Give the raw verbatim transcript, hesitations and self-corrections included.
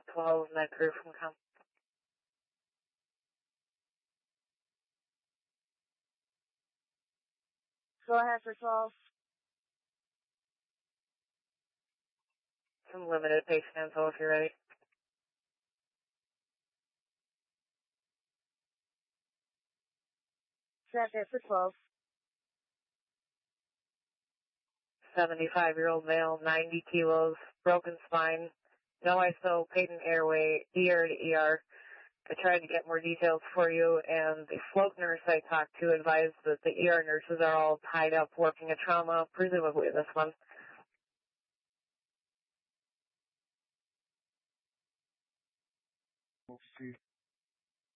twelve, med crew from Com. Go ahead for twelve. Some limited patient info if you're ready. Set there for twelve. seventy-five-year-old male, ninety kilos, broken spine, no I S O, patent airway, E R to E R. I tried to get more details for you, and the float nurse I talked to advised that the E R nurses are all tied up working a trauma, presumably this one.